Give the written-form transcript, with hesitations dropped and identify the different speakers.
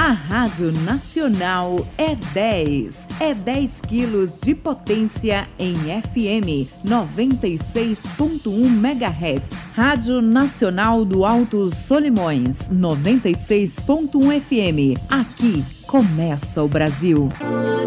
Speaker 1: A Rádio Nacional é 10. É 10 quilos de potência em FM 96.1 MHz. Rádio Nacional do Alto Solimões 96.1 FM. Aqui começa o Brasil.